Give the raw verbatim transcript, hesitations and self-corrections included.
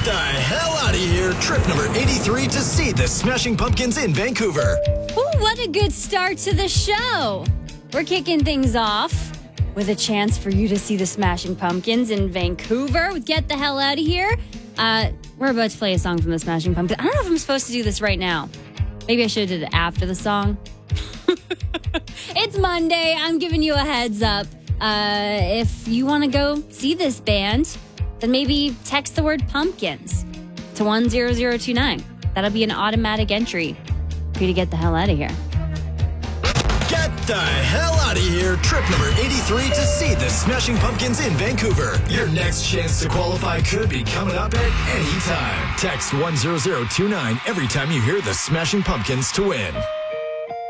the hell out of here. Trip number eighty-three to see the Smashing Pumpkins in Vancouver. Ooh, what a good start to the show. We're kicking things off with a chance for you to see the Smashing Pumpkins in Vancouver with Get the Hell Out of Here. Uh, we're about to play a song from the Smashing Pumpkins. I don't know if I'm supposed to do this right now. Maybe I should have did it after the song. It's Monday. I'm giving you a heads up. Uh, if you want to go see this band, then maybe text the word pumpkins to one zero zero two nine. That'll be an automatic entry for you to get the hell out of here. Get the hell out of here. Trip number eighty-three to see the Smashing Pumpkins in Vancouver. Your next chance to qualify could be coming up at any time. Text one zero zero two nine every time you hear the Smashing Pumpkins to win.